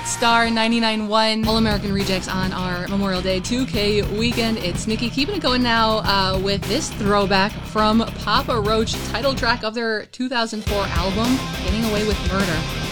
Star 99.1 All-American Rejects on our Memorial Day 2K weekend. It's Nikki keeping it going now with this throwback from Papa Roach, title track of their 2004 album, Getting Away with Murder.